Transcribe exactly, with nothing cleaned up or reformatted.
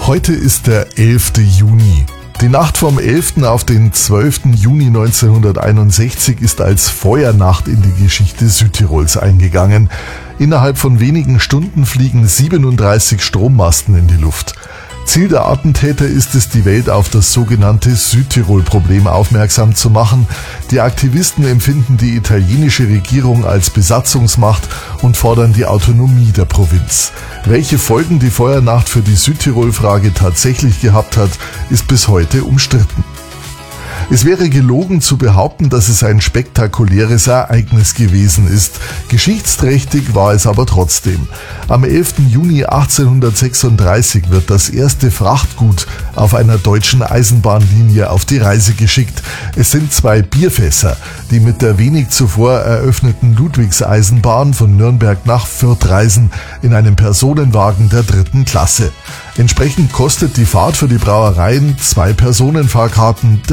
Heute ist der elfte Juni. Die Nacht vom elften auf den zwölften Juni neunzehnhunderteinundsechzig ist als Feuernacht in die Geschichte Südtirols eingegangen. Innerhalb von wenigen Stunden fliegen siebenunddreißig Strommasten in die Luft. Ziel der Attentäter ist es, die Welt auf das sogenannte Südtirol-Problem aufmerksam zu machen. Die Aktivisten empfinden die italienische Regierung als Besatzungsmacht und fordern die Autonomie der Provinz. Welche Folgen die Feuernacht für die Südtirol-Frage tatsächlich gehabt hat, ist bis heute umstritten. Es wäre gelogen zu behaupten, dass es ein spektakuläres Ereignis gewesen ist. Geschichtsträchtig war es aber trotzdem. Am elften Juni achtzehnhundertsechsunddreißig wird das erste Frachtgut auf einer deutschen Eisenbahnlinie auf die Reise geschickt. Es sind zwei Bierfässer, die mit der wenig zuvor eröffneten Ludwigseisenbahn von Nürnberg nach Fürth reisen, in einem Personenwagen der dritten Klasse. Entsprechend kostet die Fahrt für die Brauereien zwei Personenfahrkarten